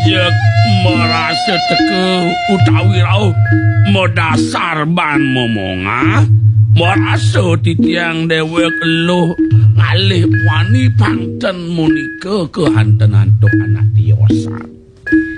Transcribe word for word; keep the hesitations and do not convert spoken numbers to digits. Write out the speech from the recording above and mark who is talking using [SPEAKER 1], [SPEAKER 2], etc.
[SPEAKER 1] Yek merasa teke utawi rauh modasar ban momonga merasa titiang dewek eluh ngalih wani pangten munika kehanten antuk anak tiosan.